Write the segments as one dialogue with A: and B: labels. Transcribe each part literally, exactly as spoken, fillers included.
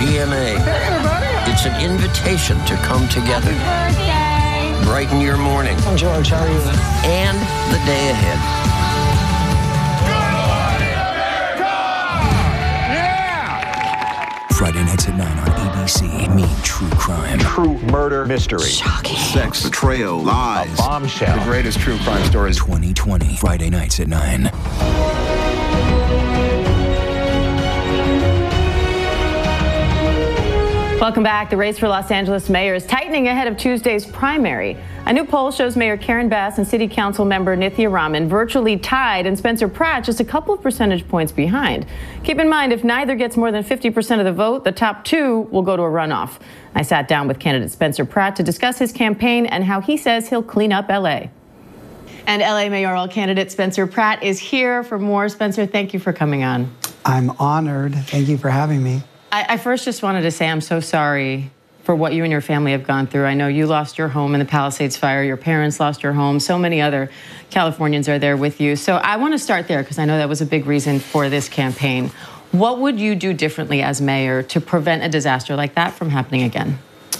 A: G M A. It's an invitation to come together. Brighten your morning.
B: I'm George, how are you?
A: And the day ahead.
C: Friday nights at nine on A B C. Meet True Crime.
D: True murder mystery.
E: Shocking.
D: Sex, betrayal, lies. A bombshell. The greatest true crime stories.
C: twenty twenty. Friday nights at nine.
F: Welcome back. The race for Los Angeles mayor is tightening ahead of Tuesday's primary. A new poll shows Mayor Karen Bass and City Council member Nithya Raman virtually tied and Spencer Pratt just a couple of percentage points behind. Keep in mind, if neither gets more than fifty percent of the vote, the top two will go to a runoff. I sat down with candidate Spencer Pratt to discuss his campaign and how he says he'll clean up L A. And L A mayoral candidate Spencer Pratt is here for more. Spencer, thank you for coming on.
B: I'm honored. Thank you for having me.
F: I, I first just wanted to say I'm so sorry for what you and your family have gone through. I know you lost your home in the Palisades fire. Your parents lost your home. So many other Californians are there with you. So I want to start there because I know that was a big reason for this campaign. What would you do differently as mayor to prevent a disaster like that from happening again?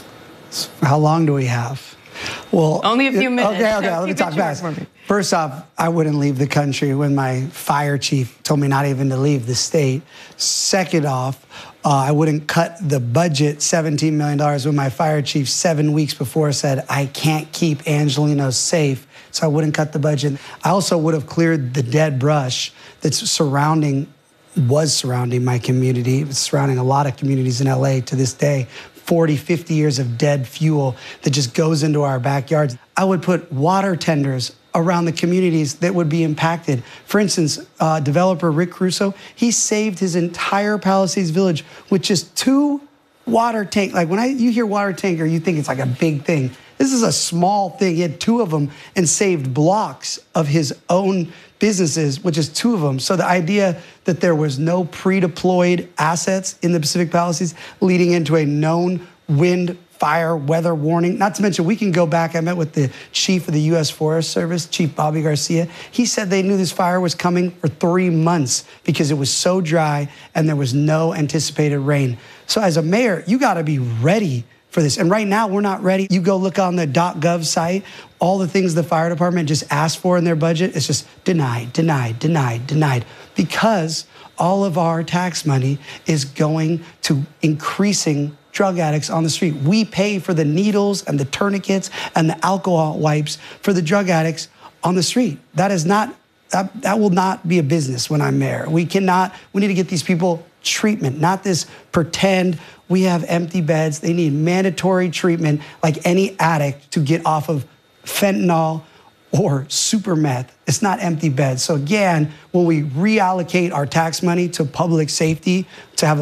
B: How long do we have? Well,
F: only a few minutes.
B: Okay, okay, let me talk fast. First off, I wouldn't leave the country when my fire chief told me not even to leave the state. Second off, uh, I wouldn't cut the budget seventeen million dollars when my fire chief seven weeks before said, I can't keep Angelenos safe, so I wouldn't cut the budget. I also would have cleared the dead brush that's surrounding, was surrounding my community. It's surrounding a lot of communities in L A to this day. forty, fifty years of dead fuel that just goes into our backyards. I would put water tenders around the communities that would be impacted. For instance, uh, developer Rick Caruso, he saved his entire Palisades Village with just two water tank. Like when I, you hear water tanker, you think it's like a big thing. This is a small thing. He had two of them and saved blocks of his own businesses, which is two of them. So the idea that there was no pre-deployed assets in the Pacific Palisades leading into a known wind, fire, weather warning, not to mention we can go back. I met with the chief of the U S Forest Service, Chief Bobby Garcia. He said they knew this fire was coming for three months because it was so dry and there was no anticipated rain. So as a mayor, you got to be ready for this. And right now, we're not ready. You go look on the .gov site, all the things the fire department just asked for in their budget, it's just denied, denied, denied, denied, because all of our tax money is going to increasing drug addicts on the street. We pay for the needles and the tourniquets and the alcohol wipes for the drug addicts on the street. That is not, that, that will not be a business when I'm mayor. We cannot, we need to get these people treatment, not this pretend we have empty beds. They need mandatory treatment like any addict to get off of fentanyl or super meth. It's not empty beds. So again, when we reallocate our tax money to public safety, to have a